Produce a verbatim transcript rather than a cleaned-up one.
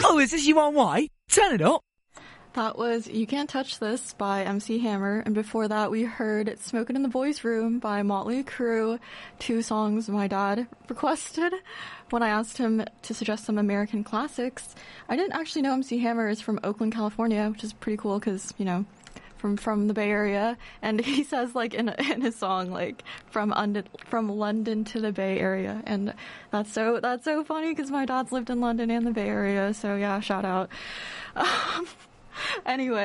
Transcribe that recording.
Oh, is this You On Why? Turn it up. That was You Can't Touch This by M C Hammer, and before that we heard Smokin' in the Boys Room by Motley Crue, two songs my dad requested when I asked him to suggest some American classics. I didn't actually know M C Hammer is from Oakland, California, which is pretty cool because, you know, from from the Bay Area, and he says like in in his song like from und- from London to the Bay Area, and that's so that's so funny because my dad's lived in London and the Bay Area, so yeah, shout out. Um, anyway.